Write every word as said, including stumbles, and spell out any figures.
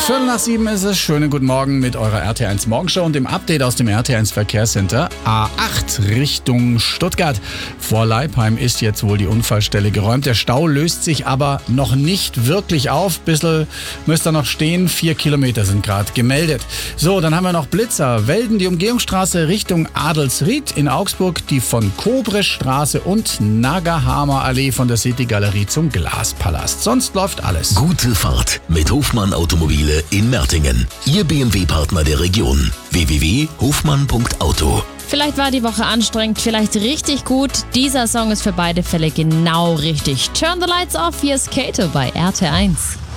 Viertel nach sieben ist es. Schönen guten Morgen mit eurer R T eins Morgenshow und dem Update aus dem R T eins Verkehrscenter. A acht Richtung Stuttgart. Vor Leipheim ist jetzt wohl die Unfallstelle geräumt. Der Stau löst sich aber noch nicht wirklich auf. Bissl müsst ihr noch stehen. Vier Kilometer sind gerade gemeldet. So, dann haben wir noch Blitzer. Welden die Umgehungsstraße Richtung Adelsried in Augsburg, die von Kobrestraße und Nagahamer Allee von der City Galerie zum Glaspalast. Sonst läuft alles. Gute Fahrt mit Hofmann Automobile in Mertingen. Ihr B M W-Partner der Region. w w w punkt hofmann punkt auto. Vielleicht war die Woche anstrengend, vielleicht richtig gut. Dieser Song ist für beide Fälle genau richtig. Turn the Lights Off, hier ist Kato bei R T eins.